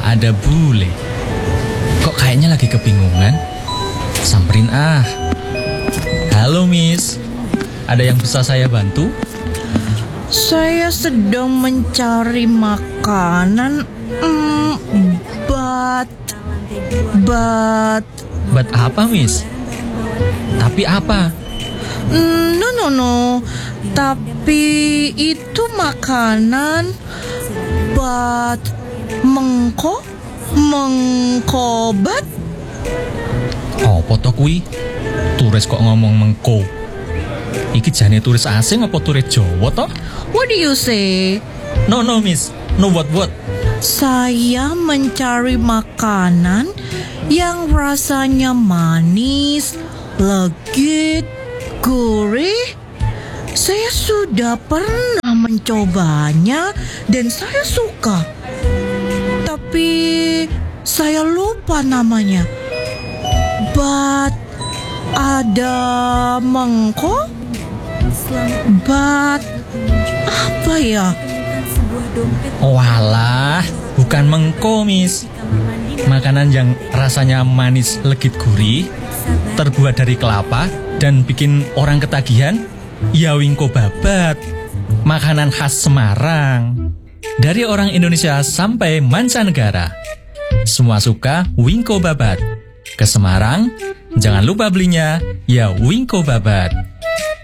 ada bule. Kok kayaknya lagi kebingungan? Samperin ah. Halo Miss, ada yang bisa saya bantu? Saya sedang mencari makanan. Buat apa Miss? Tapi apa? No. Tapi itu makanan buat mengkobat. Apa to kuwi? Turis kok ngomong mengko? Iki jane turis asing apa turis Jawa toh? What do you say? No Miss, no what? Saya mencari makanan yang rasanya manis, legit, gurih. Saya sudah pernah mencobanya dan saya suka. Tapi saya lupa namanya. But ada mengko? But apa ya? Walah, bukan mengko Miss. Makanan yang rasanya manis, legit, gurih, terbuat dari kelapa dan bikin orang ketagihan, ya wingko babat. Makanan khas Semarang. Dari orang Indonesia sampai mancanegara, semua suka wingko babat. Ke Semarang, jangan lupa belinya, ya wingko babat.